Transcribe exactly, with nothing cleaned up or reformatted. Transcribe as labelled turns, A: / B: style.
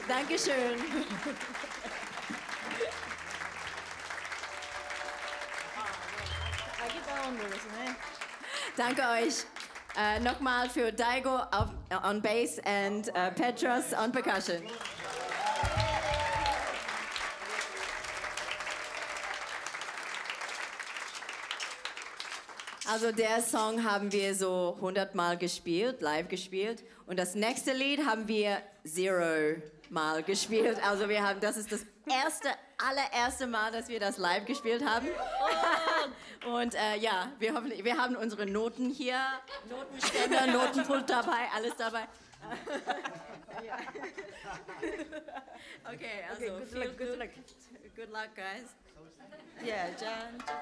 A: Dankeschön. Danke euch. Uh, nochmal für Daigo auf, on bass und uh, Petros on percussion. Also der Song haben wir so hundert Mal gespielt, live gespielt. Und das nächste Lied haben wir zero Mal gespielt. Also wir haben, das ist das erste, allererste Mal, dass wir das live gespielt haben. Oh. Und äh, ja, wir, hoffen, wir haben unsere Noten hier, Notenständer, Notenpult dabei, alles dabei. Okay, also
B: Okay, good
A: viel
B: luck, good luck.
A: Good luck, guys.
B: Yeah, John.